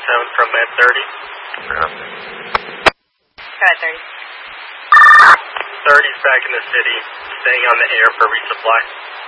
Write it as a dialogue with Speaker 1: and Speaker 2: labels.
Speaker 1: from Med 30.
Speaker 2: Got 30.
Speaker 1: 30's back in the city, staying on the air for resupply.